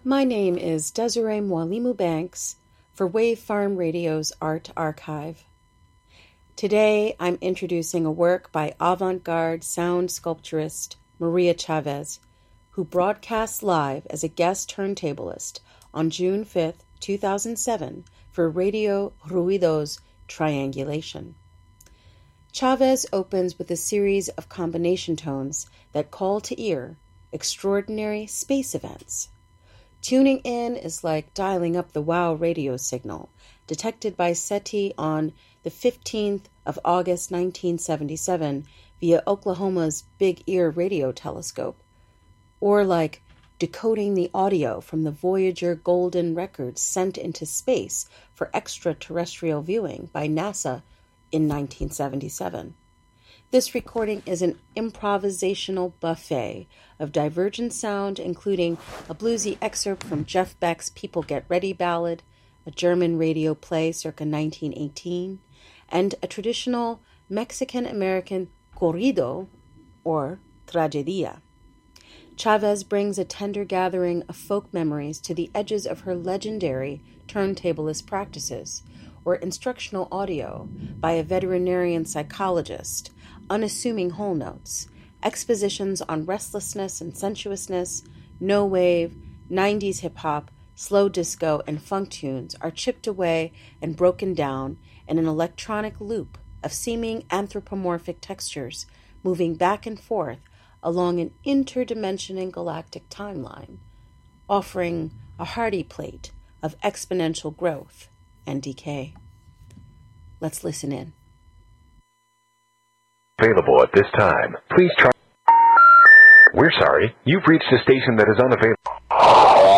My name is Desiree Mwalimu Banks for Wave Farm Radio's Art Archive. Today I'm introducing a work by avant-garde sound sculpturist Maria Chavez, who broadcasts live as a guest turntablist on June 5, 2007 for Radio Ruido's Triangulation. Chavez opens with a series of combination tones that call to ear extraordinary space events. Tuning in is like dialing up the WOW radio signal, detected by SETI on the 15th of August 1977 via Oklahoma's Big Ear radio telescope, or like decoding the audio from the Voyager Golden records sent into space for extraterrestrial viewing by NASA in 1977. This recording is an improvisational buffet of divergent sound, including a bluesy excerpt from Jeff Beck's People Get Ready ballad, a German radio play circa 1918, and a traditional Mexican-American corrido, or tragedia. Chavez brings a tender gathering of folk memories to the edges of her legendary turntablist practices, or instructional audio by a veterinarian psychologist, unassuming whole notes, expositions on restlessness and sensuousness, no-wave, 90s hip-hop, slow disco, and funk tunes are chipped away and broken down in an electronic loop of seeming anthropomorphic textures moving back and forth along an interdimensional galactic timeline, offering a hearty plate of exponential growth and decay. Let's listen in. Available at this time. Please try. We're sorry. You've reached a station that is unavailable.